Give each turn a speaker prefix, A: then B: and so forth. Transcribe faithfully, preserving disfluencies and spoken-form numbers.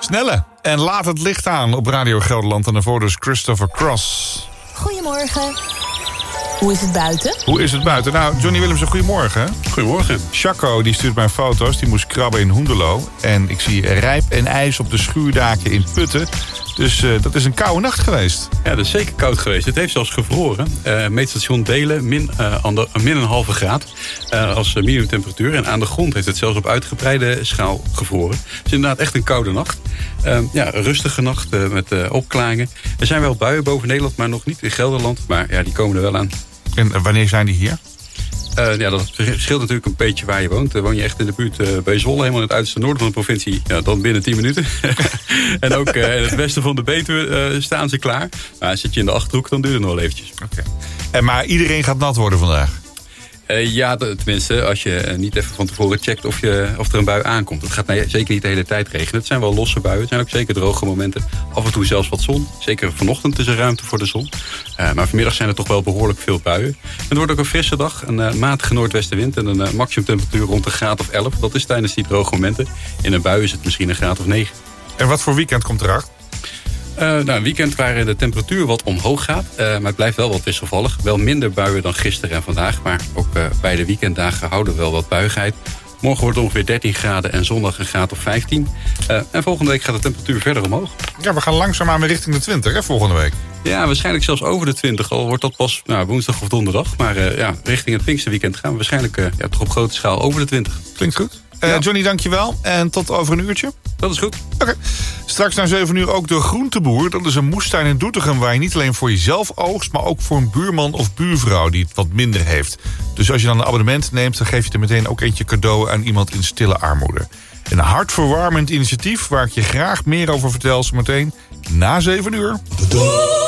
A: Snelle. En laat het licht aan op Radio Gelderland. En daarvoor dus Christopher Cross.
B: Goedemorgen. Hoe is het buiten?
A: Hoe is het buiten? Nou, Johnny Willemsen, goedemorgen.
C: Goedemorgen.
A: Chaco die stuurt mij foto's. Die moest krabben in Hoendelo. En ik zie rijp en ijs op de schuurdaken in Putten. Dus uh, dat is een koude nacht geweest.
C: Ja, dat is zeker koud geweest. Het heeft zelfs gevroren. Uh, meetstation Delen, min, uh, ander, min een halve graad uh, als minimumtemperatuur. En aan de grond heeft het zelfs op uitgebreide schaal gevroren. Het is inderdaad echt een koude nacht. Uh, ja, een rustige nacht uh, met uh, opklaringen. Er zijn wel buien boven Nederland, maar nog niet in Gelderland. Maar ja, die komen er wel aan.
A: En uh, wanneer zijn die hier?
C: Uh, ja, dat verschilt natuurlijk een beetje waar je woont. Uh, woon je echt in de buurt uh, bij Zwolle, helemaal in het uiterste noorden van de provincie, ja, dan binnen tien minuten. En ook uh, in het westen van de Betuwe uh, staan ze klaar. Maar zit je in de Achterhoek, dan duurt het nog wel eventjes.
A: Okay. En maar iedereen gaat nat worden vandaag?
C: Uh, ja, tenminste, als je uh, niet even van tevoren checkt of, je, of er een bui aankomt. Het gaat nee, zeker niet de hele tijd regenen. Het zijn wel losse buien. Het zijn ook zeker droge momenten. Af en toe zelfs wat zon. Zeker vanochtend is er ruimte voor de zon. Uh, maar vanmiddag zijn er toch wel behoorlijk veel buien. Het wordt ook een frisse dag. Een uh, matige noordwestenwind en een uh, maximumtemperatuur rond een graad of elf. Dat is tijdens die droge momenten. In een bui is het misschien een graad of negen.
A: En wat voor weekend komt erachter?
C: Uh, nou, een weekend waar de temperatuur wat omhoog gaat. Uh, maar het blijft wel wat wisselvallig. Wel minder buien dan gisteren en vandaag. Maar ook uh, bij de weekenddagen houden we wel wat buigheid. Morgen wordt het ongeveer dertien graden en zondag een graad of vijftien. Uh, en volgende week gaat de temperatuur verder omhoog.
A: Ja, we gaan langzaamaan weer richting de twintig, hè, volgende week.
C: Ja, waarschijnlijk zelfs over de twintig. Al wordt dat pas nou, woensdag of donderdag. Maar uh, ja, richting het Pinksterweekend gaan we waarschijnlijk uh, ja, toch op grote schaal over de twintig.
A: Klinkt goed. Uh,
C: Ja.
A: Johnny, dankjewel. En tot over een uurtje.
C: Dat is goed.
A: Oké. Okay. Straks na zeven uur ook de Groenteboer. Dat is een moestuin in Doetinchem waar je niet alleen voor jezelf oogst, maar ook voor een buurman of buurvrouw die het wat minder heeft. Dus als je dan een abonnement neemt, dan geef je er meteen ook eentje cadeau aan iemand in stille armoede. Een hartverwarmend initiatief waar ik je graag meer over vertel zometeen na zeven uur.